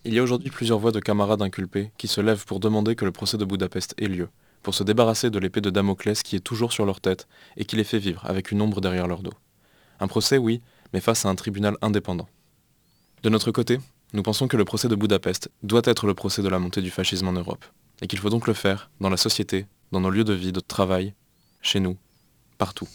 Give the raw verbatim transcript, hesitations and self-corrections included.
Il y a aujourd'hui plusieurs voix de camarades inculpés qui se lèvent pour demander que le procès de Budapest ait lieu, pour se débarrasser de l'épée de Damoclès qui est toujours sur leur tête et qui les fait vivre avec une ombre derrière leur dos. Un procès, oui, mais face à un tribunal indépendant. De notre côté, nous pensons que le procès de Budapest doit être le procès de la montée du fascisme en Europe, et qu'il faut donc le faire dans la société, dans nos lieux de vie, de travail, chez nous, partout.